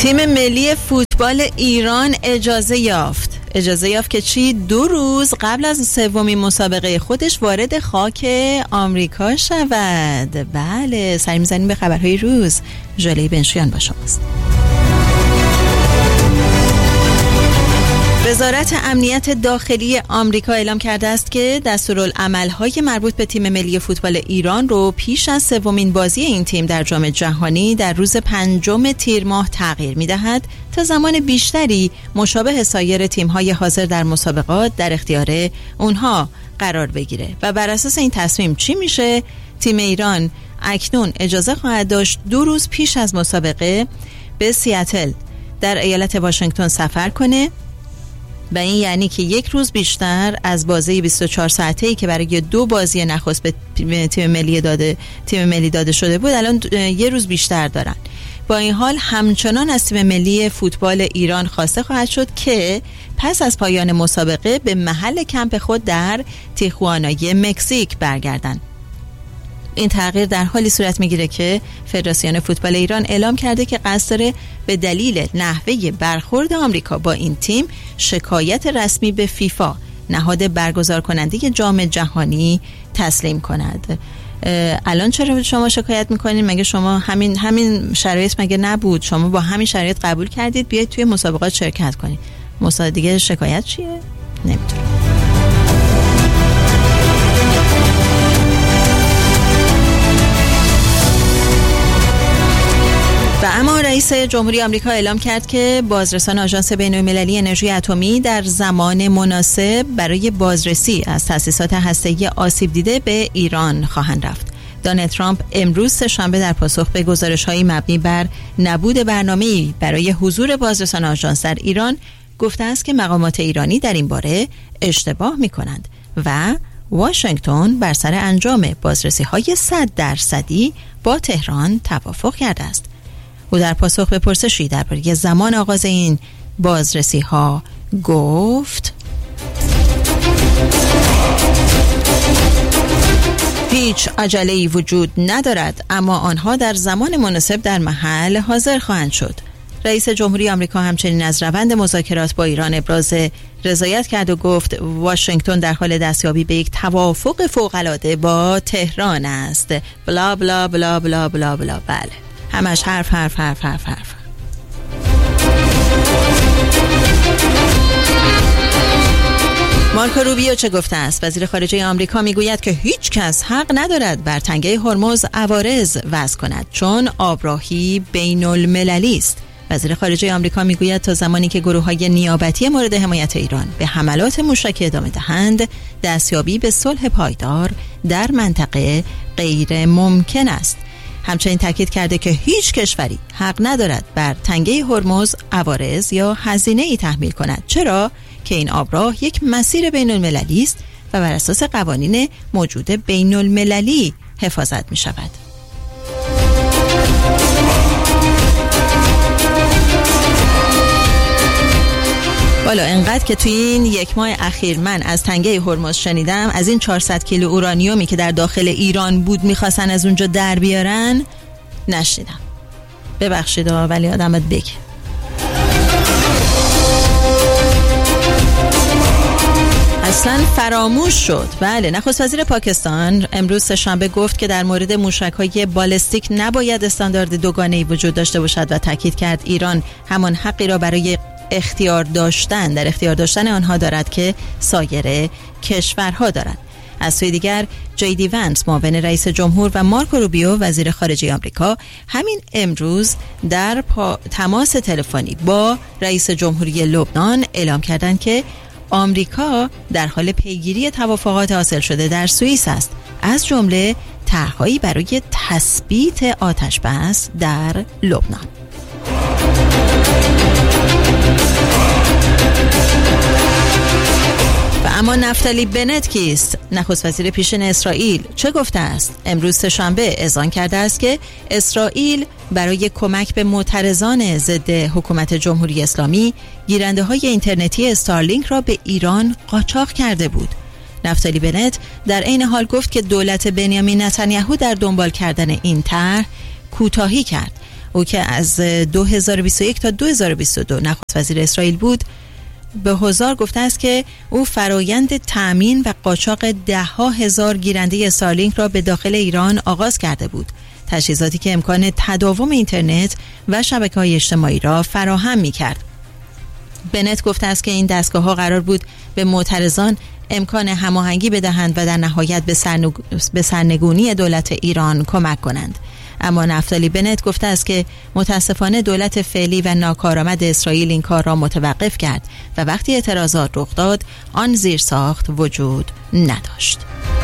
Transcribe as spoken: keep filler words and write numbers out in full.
تیم ملی فوتبال ایران اجازه یافت اجازه یافت که چی؟ دو روز قبل از سومین مسابقه خودش وارد خاک آمریکا شود. بله، سری میزنیم به خبرهای روز. ژاله بنشیان با شماست. وزارت امنیت داخلی آمریکا اعلام کرده است که دستورالعمل‌های مربوط به تیم ملی فوتبال ایران رو پیش از سومین بازی این تیم در جام جهانی در روز پنجم تیر ماه تغییر می‌دهد تا زمان بیشتری مشابه سایر تیم‌های حاضر در مسابقات در اختیار اونها قرار بگیره. و بر اساس این تصمیم چی میشه؟ تیم ایران اکنون اجازه خواهد داشت دو روز پیش از مسابقه به سیاتل در ایالت واشنگتن سفر کنه و این یعنی که یک روز بیشتر از بازی بیست و چهار ساعته‌ای که برای دو بازی نخست به تیم ملی داده تیم ملی داده شده بود الان یه روز بیشتر دارن. با این حال همچنان از تیم ملی فوتبال ایران خواسته خواهد شد که پس از پایان مسابقه به محل کمپ خود در تیخوانای مکزیک برگردند. این تغییر در حالی صورت میگیره که فدراسیون فوتبال ایران اعلام کرده که قصد داره به دلیل نحوه برخورد آمریکا با این تیم شکایت رسمی به فیفا، نهاد برگزار کننده جام جهانی، تسلیم کند. الان چرا شما شکایت میکنین؟ مگه شما همین همین شرایط مگه نبود؟ شما با همین شرایط قبول کردید بیاید توی مسابقات شرکت کنید. مسابقه دیگه شکایت چیه؟ نمیدونم. و اما رئیس جمهوری آمریکا اعلام کرد که بازرسان آژانس بین‌المللی انرژی اتمی در زمان مناسب برای بازرسی از تأسیسات هسته‌ای آسیب دیده به ایران خواهند رفت. دونالد ترامپ امروز سه‌شنبه در پاسخ به گزارش‌های مبنی بر نبود برنامه‌ای برای حضور بازرسان آژانس در ایران گفته است که مقامات ایرانی در این باره اشتباه می‌کنند و واشنگتن بر سر انجام بازرسی‌های صد درصدی با تهران توافق کرده است. او در پاسخ به پرسشی درباره زمان آغاز این بازرسی ها گفت هیچ عجله‌ای وجود ندارد، اما آنها در زمان مناسب در محل حاضر خواهند شد. رئیس جمهوری آمریکا همچنین از روند مذاکرات با ایران ابراز رضایت کرد و گفت واشنگتن در حال دستیابی به یک توافق فوق‌العاده با تهران است. بلا بلا بلا بلا بلا بلا. بله، همش حرف حرف حرف حرف حرف. مارکو روبیو چه گفته است؟ وزیر خارجه آمریکا میگوید که هیچ کس حق ندارد بر تنگه هرمز عوارض وضع کند چون آبراهی بین المللی است. وزیر خارجه آمریکا میگوید تا زمانی که گروه‌های نیابتی مورد حمایت ایران به حملات موشکی ادامه دهند، دستیابی به صلح پایدار در منطقه غیر ممکن است. همچنین تاکید کرده که هیچ کشوری حق ندارد بر تنگه هرمز عوارض یا هزینه‌ای تحمیل کند، چرا که این آبراه یک مسیر بین المللی است و بر اساس قوانین موجود بین المللی حفاظت می شود. والا انقدر که توی این یک ماه اخیر من از تنگه هرمز شنیدم، از این چهارصد کیلو اورانیومی که در داخل ایران بود میخواستن از اونجا در بیارن، نشنیدم. ببخشید ولی آدمت بگه. اصلا فراموش شد. بله، نخست وزیر پاکستان امروز سه‌شنبه گفت که در مورد موشک‌های بالستیک نباید استاندارد دوگانه‌ای وجود داشته باشد و تاکید کرد ایران همان حقی را برای اختیار داشتن در اختیار داشتن آنها دارد که سایر کشورها دارند. از سوی دیگر جی دی ونس معاون رئیس جمهور و مارکو روبیو وزیر خارجه آمریکا همین امروز در تماس تلفنی با رئیس جمهوری لبنان اعلام کردند که آمریکا در حال پیگیری توافقات حاصل شده در سوئیس است، از جمله طرح‌هایی برای تثبیت آتش بس در لبنان. و اما نفتالی بنت کیست؟ نخست وزیر پیشین اسرائیل چه گفته است؟ امروز سه‌شنبه اذعان کرده است که اسرائیل برای کمک به معترضان ضد حکومت جمهوری اسلامی گیرنده‌های اینترنتی استارلینک را به ایران قاچاق کرده بود. نفتالی بنت در عین حال گفت که دولت بنیامین نتانیاهو در دنبال کردن این طرح کوتاهی کرد. او که از دو هزار و بیست و یک تا دو هزار و بیست و دو نخست وزیر اسرائیل بود، به حضار گفته است که او فرایند تأمین و قاچاق ده ها هزار گیرنده استارلینک را به داخل ایران آغاز کرده بود. تجهیزاتی که امکان تداوم اینترنت و شبکه‌های اجتماعی را فراهم می‌کرد. بنت گفته است که این دستگاه‌ها قرار بود به معترضان امکان هماهنگی بدهند و در نهایت به, سرنگ... به سرنگونی دولت ایران کمک کنند. اما نفتالی بنت گفته است که متاسفانه دولت فعلی و ناکارآمد اسرائیل این کار را متوقف کرد و وقتی اعتراضات رخ داد آن زیرساخت وجود نداشت.